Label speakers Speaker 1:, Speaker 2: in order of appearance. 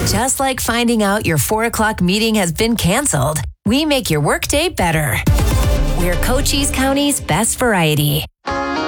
Speaker 1: Just like finding out your 4 o'clock meeting has been canceled, we make your workday better. We're Cochise County's best variety.